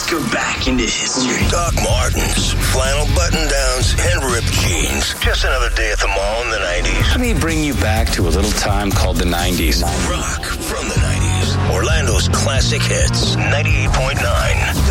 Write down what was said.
Let's go back into history. Doc Martens, flannel button-downs, and ripped jeans. Just another day at the mall in the 90s. Let me bring you back to a little time called the 90s. Rock from the 90s. Orlando's classic hits, 98.9.